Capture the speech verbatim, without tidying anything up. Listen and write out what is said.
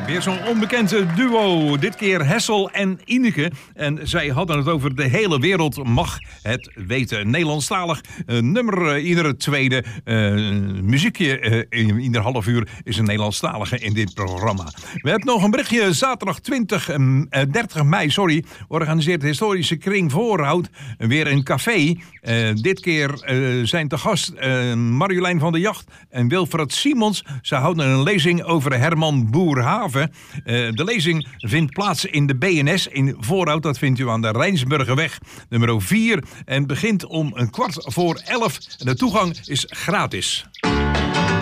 Weer zo'n onbekend duo. Dit keer Hessel en Ineke. En zij hadden het over de hele wereld mag het weten. Nederlandstalig uh, nummer. Uh, iedere tweede uh, muziekje uh, in ieder half uur is een Nederlandstalige in dit programma. We hebben nog een berichtje. Zaterdag twintig, uh, dertig mei, sorry, organiseert de historische kring Voorhout weer een café. Uh, dit keer uh, zijn te gast uh, Marjolein van der Jacht en Wilfred Simons. Ze houden een lezing over Herman Boerhaave. Uh, de lezing vindt plaats in de B N S in Voorhout. Dat vindt u aan de Rijnsburgerweg nummer vier. En begint om een kwart voor elf. En de toegang is gratis.